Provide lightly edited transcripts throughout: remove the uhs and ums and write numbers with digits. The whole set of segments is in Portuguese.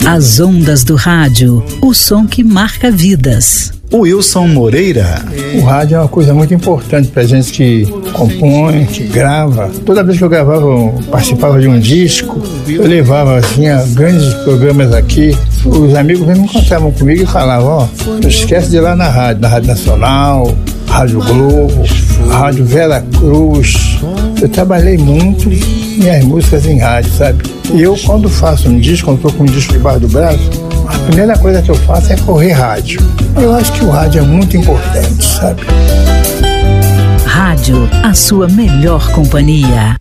As ondas do rádio, o som que marca vidas. Wilson Moreira. O rádio é uma coisa muito importante pra gente que compõe, que grava. Toda vez que eu gravava, eu participava de um disco, eu levava, tinha grandes programas aqui. Os amigos me encontravam comigo e falavam, não esquece de ir lá na Rádio Nacional, Rádio Globo, Rádio Vera Cruz. Eu trabalhei muito minhas músicas em rádio, sabe? E eu, quando faço um disco, quando estou com um disco debaixo do braço, a primeira coisa que eu faço é correr rádio. Eu acho que o rádio é muito importante, sabe? Rádio, a sua melhor companhia.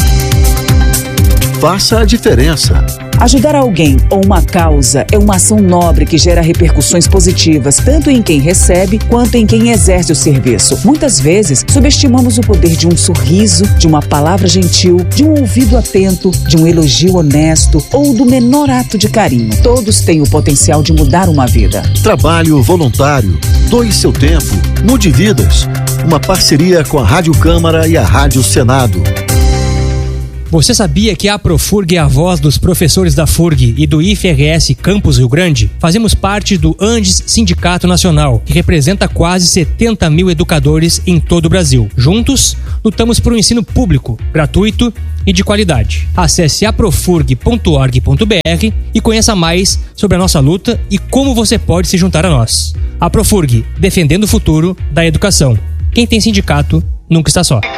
Faça a diferença. Ajudar alguém ou uma causa é uma ação nobre que gera repercussões positivas, tanto em quem recebe quanto em quem exerce o serviço. Muitas vezes, subestimamos o poder de um sorriso, de uma palavra gentil, de um ouvido atento, de um elogio honesto ou do menor ato de carinho. Todos têm o potencial de mudar uma vida. Trabalho voluntário. Doe seu tempo. Mude vidas. Uma parceria com a Rádio Câmara e a Rádio Senado. Você sabia que a Profurg é a voz dos professores da FURG e do IFRS Campus Rio Grande? Fazemos parte do Andes Sindicato Nacional, que representa quase 70 mil educadores em todo o Brasil. Juntos, lutamos por um ensino público, gratuito e de qualidade. Acesse aprofurg.org.br e conheça mais sobre a nossa luta e como você pode se juntar a nós. A Profurg, defendendo o futuro da educação. Quem tem sindicato nunca está só.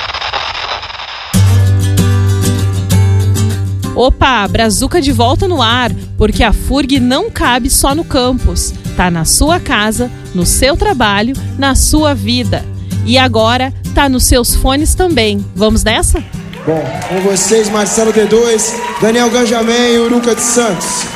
Opa, Brazuca de volta no ar, porque a FURG não cabe só no campus. Tá na sua casa, no seu trabalho, na sua vida. E agora tá nos seus fones também. Vamos nessa? Bom, com vocês, Marcelo D2, Daniel Ganjamin e Uruca de Santos.